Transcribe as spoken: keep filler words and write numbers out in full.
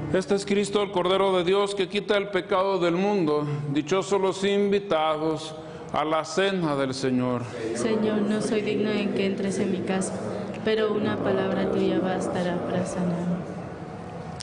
Este es Cristo, el Cordero de Dios, que quita el pecado del mundo. Dichosos los invitados a la cena del Señor. Señor, no soy digno en que entres en mi casa, pero una palabra tuya bastará para sanarme.